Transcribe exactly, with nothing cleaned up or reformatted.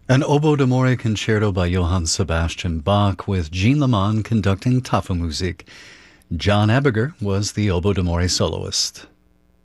An Oboe d'Amore concerto by Johann Sebastian Bach with Jean Lamont conducting Tafelmusik. John Ebinger was the Oboe d'Amore soloist.